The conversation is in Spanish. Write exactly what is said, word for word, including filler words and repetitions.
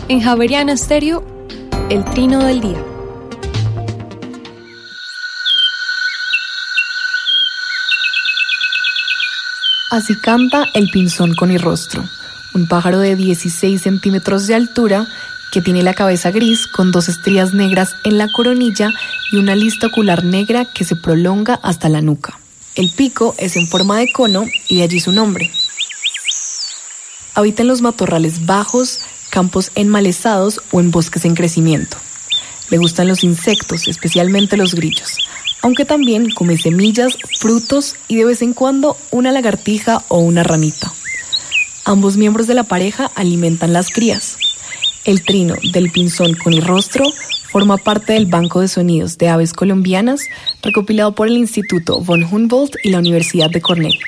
En Javeriana Stereo, el trino del día. Así canta el pinzón conirrostro, un pájaro de dieciséis centímetros de altura que tiene la cabeza gris con dos estrías negras en la coronilla y una lista ocular negra que se prolonga hasta la nuca. El pico es en forma de cono y de allí su nombre. Habita en los matorrales bajos, campos enmalezados o en bosques en crecimiento. Le gustan los insectos, especialmente los grillos, aunque también come semillas, frutos y de vez en cuando una lagartija o una ranita. Ambos miembros de la pareja alimentan las crías. El trino del pinzón conirrostro forma parte del Banco de Sonidos de Aves Colombianas recopilado por el Instituto von Humboldt y la Universidad de Cornell.